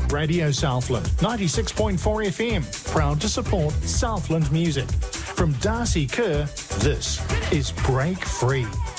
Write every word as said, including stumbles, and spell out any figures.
Radio Southland, ninety-six point four F M, proud to support Southland music. From Darcy Kerr, this is Break Free.